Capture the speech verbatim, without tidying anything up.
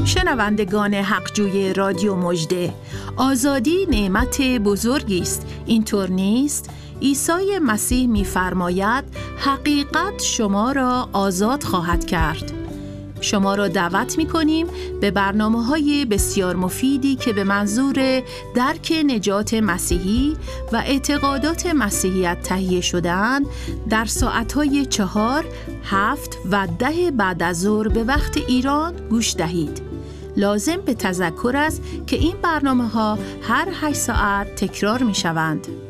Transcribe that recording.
شنوندگان حقجوی رادیو مژده، آزادی نعمت بزرگی است. اینطور نیست؟ عیسی مسیح می‌فرماید حقیقت شما را آزاد خواهد کرد. شما را دعوت می‌کنیم به برنامه‌های بسیار مفیدی که به منظور درک نجات مسیحی و اعتقادات مسیحیت تهیه شده‌اند در ساعت‌های چهار، هفت و ده بعد از ظهر به وقت ایران گوش دهید. لازم به تذکر است که این برنامه‌ها هر هشت ساعت تکرار می‌شوند.